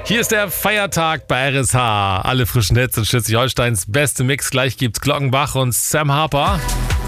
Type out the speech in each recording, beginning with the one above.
Hier ist der Feiertag bei RSH. Alle frischen Hits in Schleswig-Holsteins beste Mix. Gleich gibt's Glockenbach und Sam Harper.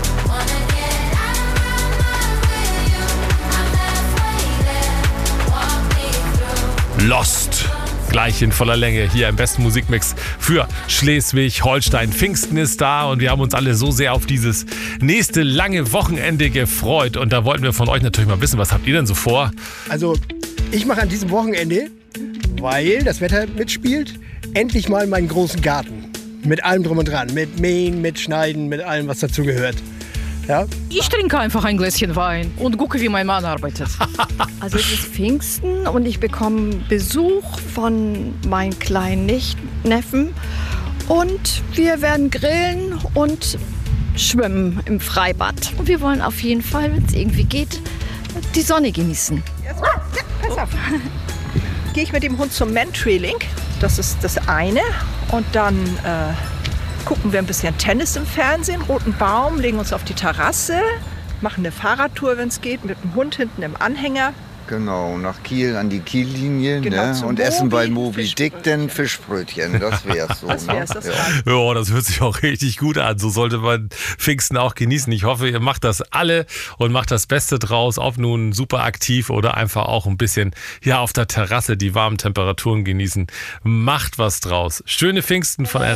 Lost. Gleich in voller Länge hier im besten Musikmix für Schleswig-Holstein. Pfingsten ist da und wir haben uns alle so sehr auf dieses nächste lange Wochenende gefreut. Und da wollten wir von euch natürlich mal wissen, was habt ihr denn so vor? Also, ich mache an diesem Wochenende, weil das Wetter mitspielt, endlich mal meinen großen Garten. Mit allem drum und dran. Mit Mähen, mit Schneiden, mit allem, was dazu gehört. Ja? Ich trinke einfach ein Gläschen Wein und gucke, wie mein Mann arbeitet. Also es ist Pfingsten und ich bekomme Besuch von meinen kleinen Neffen. Und wir werden grillen und schwimmen im Freibad. Und wir wollen auf jeden Fall, wenn es irgendwie geht, die Sonne genießen. Pass auf. Gehe ich mit dem Hund zum Mantrailing. Das ist das eine. Und dann gucken wir ein bisschen Tennis im Fernsehen, roten Baum, legen uns auf die Terrasse, machen eine Fahrradtour, wenn es geht, mit dem Hund hinten im Anhänger. Genau, nach Kiel an die Kiellinie, Genau, ne? zum Und essen bei Moby, Moby Dick denn Fischbrötchen. Das wär's so. Das wär's, das ne? war's. Ja, das hört sich auch richtig gut an. So sollte man Pfingsten auch genießen. Ich hoffe, ihr macht das alle und macht das Beste draus. Ob nun super aktiv oder einfach auch ein bisschen hier auf der Terrasse die warmen Temperaturen genießen. Macht was draus. Schöne Pfingsten von